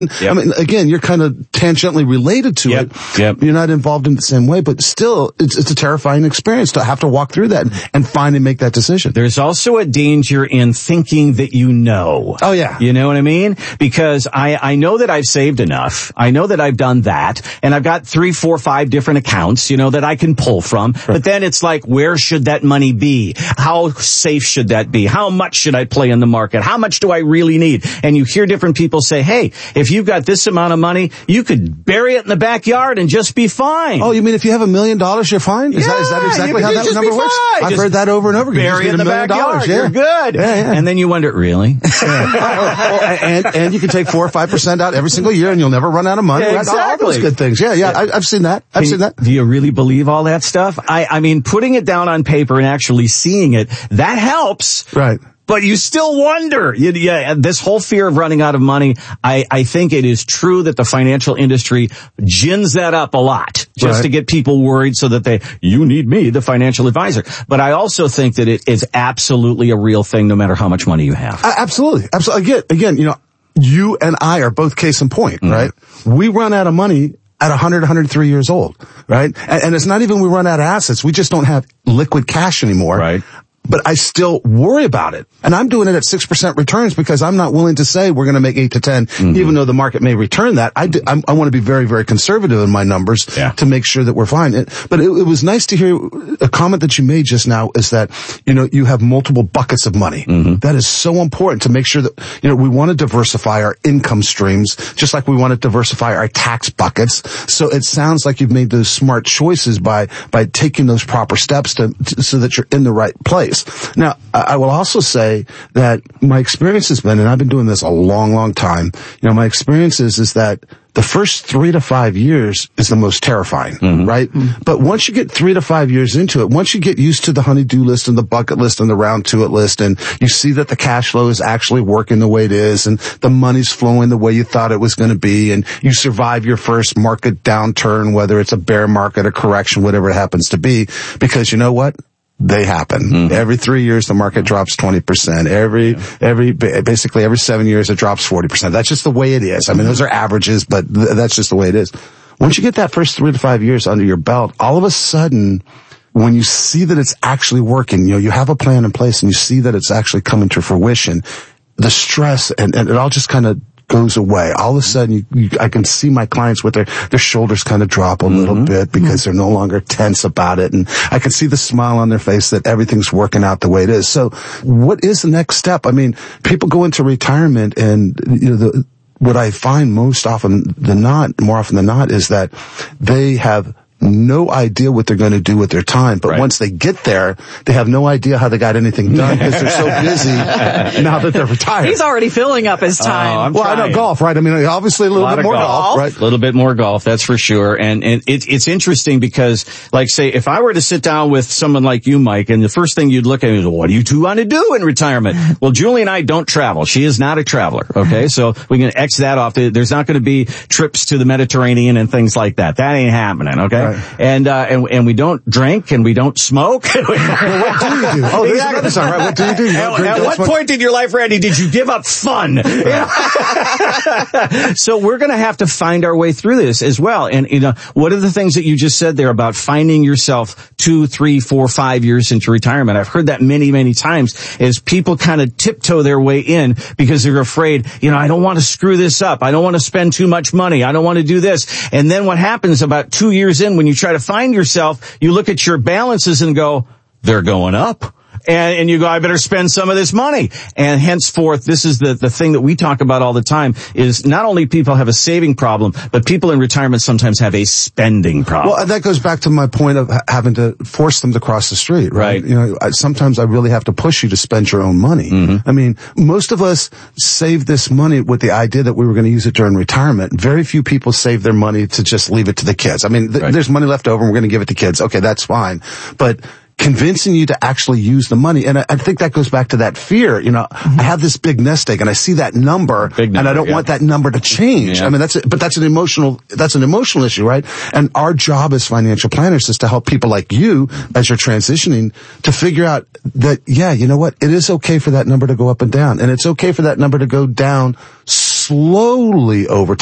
Yep. I mean, again, you're kind of tangentially related to it. Yep. You're not involved in the same way, but still, it's a terrifying experience to have to walk through that and finally make that decision. There's also a danger in thinking that you know. Oh, yeah. You know what I mean? Because I know that I've saved enough. I know that I've done that. And I've got 3, 4, 5 different accounts, that I can pull from. Right. But then it's like, where should that money be? How safe should that be? How much should I play in the market? How much do I really need? And you hear different people say, hey, if you've got this amount of money, you could bury it in the backyard and just be fine. Oh, you mean if you have $1 million, you're fine? Is that exactly how that number works? I've heard that over and over again. Bury it in the backyard. You're good. Yeah. And then you wonder, really? and you can take 4 or 5% out every single year and you'll never run out of money. Yeah, exactly. All those good things. Yeah. I've seen that. Do you really believe all that stuff? I mean, putting it down on paper and actually seeing it, that helps. Right. But you still wonder. This whole fear of running out of money, I think it is true that the financial industry gins that up a lot just to get people worried so that you need me, the financial advisor. But I also think that it is absolutely a real thing no matter how much money you have. Absolutely. Again, you and I are both case in point, right? We run out of money at 100, 103 years old, right? And it's not even we run out of assets. We just don't have liquid cash anymore. Right. But I still worry about it. And I'm doing it at 6% returns because I'm not willing to say we're going to make 8 to 10, even though the market may return that. I want to be very, very conservative in my numbers to make sure that we're fine. But it was nice to hear a comment that you made just now is that, you have multiple buckets of money. That is so important to make sure that, we want to diversify our income streams, just like we want to diversify our tax buckets. So it sounds like you've made those smart choices by taking those proper steps so that you're in the right place. Now, I will also say that my experience has been, and I've been doing this a long, long time, my experience is that the first 3 to 5 years is the most terrifying, right? But once you get 3 to 5 years into it, once you get used to the honey-do list and the bucket list and the round to it list, and you see that the cash flow is actually working the way it is, and the money's flowing the way you thought it was going to be, and you survive your first market downturn, whether it's a bear market, a correction, whatever it happens to be, because you know what? They happen. Every 3 years, the market drops 20%. Basically every 7 years, it drops 40%. That's just the way it is. I mean, those are averages, but that's just the way it is. Once you get that first 3 to 5 years under your belt, all of a sudden, when you see that it's actually working, you have a plan in place and you see that it's actually coming to fruition, the stress and it all just kind of goes away. All of a sudden, I can see my clients with their shoulders kind of drop a little bit because they're no longer tense about it. And I can see the smile on their face that everything's working out the way it is. So what is the next step? I mean, people go into retirement and, what I find more often than not is that they have no idea what they're going to do with their time. But once they get there, they have no idea how they got anything done because they're so busy now that they're retired. He's already filling up his time. I know golf, right? I mean, obviously a little bit more golf, right? A little bit more golf, that's for sure. And it's interesting because, like, say, if I were to sit down with someone like you, Mike, and the first thing you'd look at is, what do you two want to do in retirement? Well, Julie and I don't travel. She is not a traveler, okay? So we can X that off. There's not going to be trips to the Mediterranean and things like that. That ain't happening, okay? Right. And we don't drink and we don't smoke. What do you do? Oh, there's another song, right? What do you do? At what point in your life, Randy, did you give up fun? So we're going to have to find our way through this as well. And, what are the things that you just said there about finding yourself 2, 3, 4, 5 years into retirement? I've heard that many, many times as people kind of tiptoe their way in because they're afraid, I don't want to screw this up. I don't want to spend too much money. I don't want to do this. And then what happens about 2 years in when you try to find yourself, you look at your balances and go, they're going up. And you go, I better spend some of this money. And henceforth, this is the thing that we talk about all the time is not only people have a saving problem, but people in retirement sometimes have a spending problem. Well, that goes back to my point of having to force them to cross the street, right? Sometimes I really have to push you to spend your own money. I mean, most of us save this money with the idea that we were going to use it during retirement. Very few people save their money to just leave it to the kids. I mean, there's money left over and we're going to give it to kids. Okay, that's fine. But convincing you to actually use the money. And I think that goes back to that fear. I have this big nest egg and I see that number, and I don't want that number to change. Yeah. I mean, that's an emotional issue, right? And our job as financial planners is to help people like you as you're transitioning to figure out that, you know what? It is okay for that number to go up and down. And it's okay for that number to go down slowly slowly over